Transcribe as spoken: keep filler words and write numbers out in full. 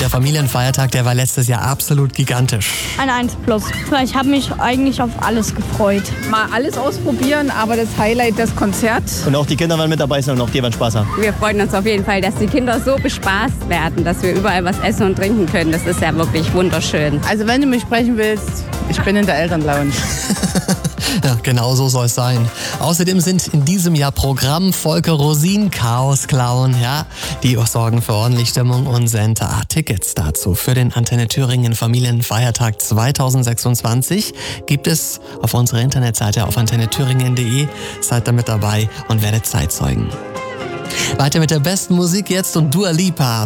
der Familienfeiertag, der war letztes Jahr absolut gigantisch. Eine eins plus. Ich habe mich eigentlich auf alles gefreut. Mal alles ausprobieren, aber das Highlight das Konzert. Und auch die Kinder werden mit dabei sein und auch die werden Spaß haben. Wir freuen uns auf jeden Fall, dass die Kinder so bespaßt werden, dass wir überall was essen und trinken können. Das ist ja wirklich wunderschön. Also wenn du mich sprechen willst, ich bin in der Elternlounge. Ja, genau so soll es sein. Außerdem sind in diesem Jahr Programm Volker Rosin, Chaos Clown, ja, die sorgen für ordentlich Stimmung und sind da. Tickets dazu für den Antenne Thüringen Familienfeiertag zweitausendsechsundzwanzig gibt es auf unserer Internetseite auf antenne thüringen punkt de. Seid damit dabei und werdet Zeitzeugen. Weiter mit der besten Musik jetzt und Dua Lipa.